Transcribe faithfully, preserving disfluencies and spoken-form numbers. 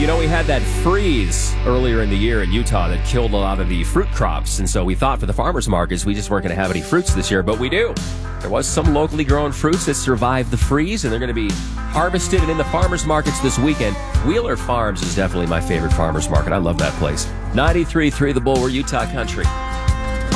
You know, we had that freeze earlier in the year in Utah that killed a lot of the fruit crops, and so we thought for the farmers markets we just weren't going to have any fruits this year, but we do. There was some locally grown fruits that survived the freeze, and they're going to be harvested and in the farmers markets this weekend. Wheeler Farms is definitely my favorite farmers market. I love that place. ninety-three point three The Bull, we're Utah Country.